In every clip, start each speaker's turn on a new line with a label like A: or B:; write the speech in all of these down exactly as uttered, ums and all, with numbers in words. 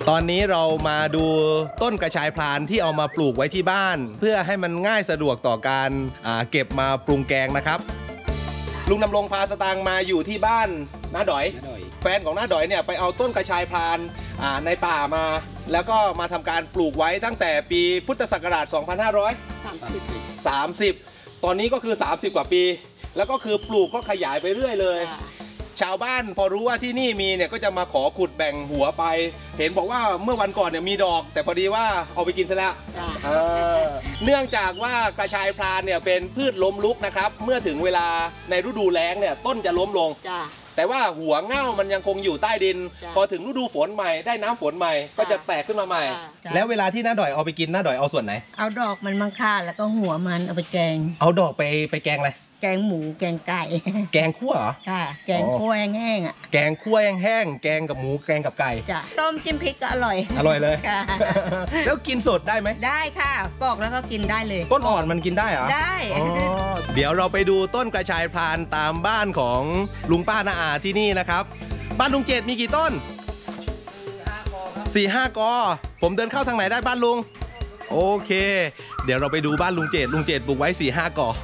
A: ตอนนี้เรามาดูต้นกระชายพลานที่เอามาปลูกไว้ที่บ้านเพื่อให้มันง่ายสะดวกต่อการเก็บมาปรุงแกงนะครับลุงดำรงพาสตางค์มาอยู่ที่บ้านน้าดอยแฟนของน้าดอยเนี่ยไปเอาต้นกระชายพลานในป่ามาแล้วก็มาทำการปลูกไว้ตั้งแต่ปีพุทธศักราช สองพันห้าร้อยสามสิบ ตอนนี้ก็คือ สามสิบ กว่าปีแล้วก็คือปลูกก็ขยายไปเรื่อยเลยชาวบ้านพอรู้ว่าที่นี่มีเนี่ยก็จะมาขอขุดแบ่งหัวไปเห็นบอกว่าเมื่อวันก่อนเนี่ยมีดอกแต่พอดีว่าเอาไปกินซะแล้วเนื่องจากว่ากระชายพลานเนี่ยเป็นพืชล้มลุกนะครับเมื่อถึงเวลาในฤดูแล้งเนี่ยต้นจะล้มลงแต่ว่าหัวเง่ามันยังคงอยู่ใต้ดินพอถึงฤดูฝนใหม่ได้น้ำฝนใหม่ก็จะแตกขึ้นมาใหม่แล้วเวลาที่น้าดอยเอาไปกินน้าดอยเอาส่วนไหน
B: เอาดอกมันมังค่าแล้วก็หัวมันเอาไปแกง
A: เอาดอกไปไปแกงอะไร
B: แกงหมูแกงไก่
A: แกงคั่วเหรอ
B: ค่ะแกงคั่วแห้งๆอ่ะ
A: แกงคั่วแห้งๆแกงกับหมูแกงกับไก่
B: จ้ะต้มจิ้มพริกก็อร่อย
A: อร่อยเลยแล้วกินสดได้ไหม
B: ได้ค่ะปอกแล้วก็กินได้เลย
A: ต้นอ่อนมันกินได้เหรอ
B: ได้
A: เดี๋ยวเราไปดูต้นกระชายพลานตามบ้านของลุงป้าน้าอาที่นี่นะครับบ้านลุงเจตมีกี่ต้นสี่ห้ากอผมเดินเข้าทางไหนได้บ้านลุงโอเคเดี๋ยวเราไปดูบ้านลุงเจตลุงเจตปลูกไว้สี่ห้ากอ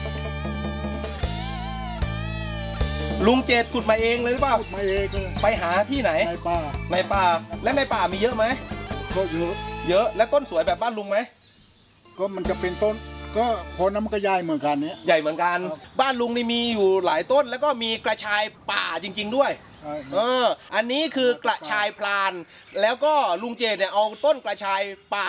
A: ลุงเจตขุดมาเองเลยหรือเปล่า
C: มาเอง
A: ไปหาที่ไหน
C: ในป่า
A: ในป่าและในป่ามีเยอะไหม
C: ก็เยอะ
A: เยอะและต้นสวยแบบบ้านลุงไหม
C: ก็มันจะเป็นต้นก็พอน้ำมันก็ใหญ่เหมือนกันเนี้ย
A: ใหญ่เหมือนกันบ้านลุงนี่มีอยู่หลายต้นแล้วก็มีกระชายป่าจริงๆด้วยเอออันนี้คือกระชายพลานแล้วก็ลุงเจตเนี่ยเอาต้นกระชายป่า